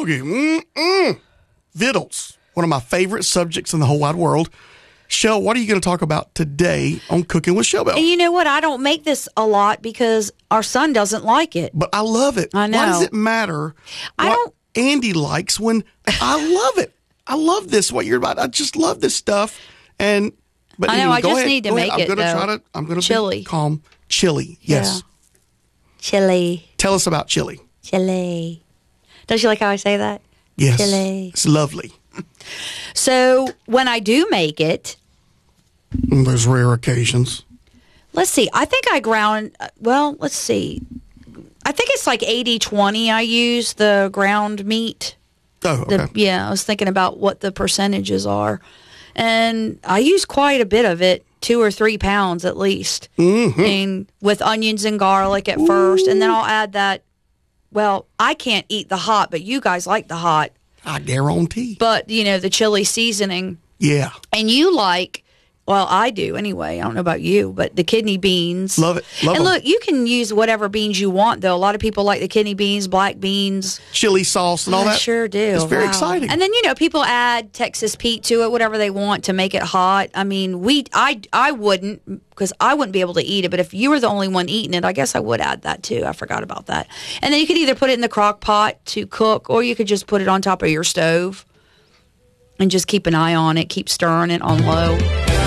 Boogie. Vittles, one of my favorite subjects in the whole wide world. Shell, what are you going to talk about today on Cooking with Shell Bell? And you know what? I don't make this a lot because our son doesn't like it. But I love it. I know. Why does it matter what Andy likes when I love it? I love this, what you're about. I just love this stuff. But I know, anyway, I just need to make it, I'm going to Chili. be calm. Chili, yes. Yeah. Chili. Tell us about chili. Chili. Don't you like how I say that? Yes. Chili. It's lovely. So when I do make it, There's rare occasions. let's see. I think I ground, let's see. I think it's like 80-20 I use the ground meat. Oh, okay. I was thinking about what the percentages are. And I use quite a bit of it, 2 or 3 pounds at least. Mm-hmm. And with onions and garlic at first. And then I'll add that. Well, I can't eat the hot, but you guys like the hot. I guarantee. But, the chili seasoning. Yeah. And you like, well, I do anyway. I don't know about you, but the kidney beans. Love it. Love and them. look, you can use whatever beans you want, though. A lot of people like the kidney beans, black beans. Chili sauce and all that. I sure do. It's very Wow. exciting. And then, people add Texas Pete to it, whatever they want to make it hot. I mean, I wouldn't, because I wouldn't be able to eat it. But if you were the only one eating it, I guess I would add that too. I forgot about that. And then you could either put it in the crock pot to cook, or you could just put it on top of your stove and just keep an eye on it, keep stirring it on low.